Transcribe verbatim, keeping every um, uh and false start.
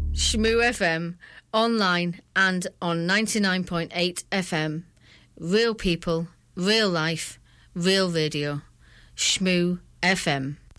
Shmoo F M, online and on ninety-nine point eight F M. Real people, real life, real radio. Shmoo F M.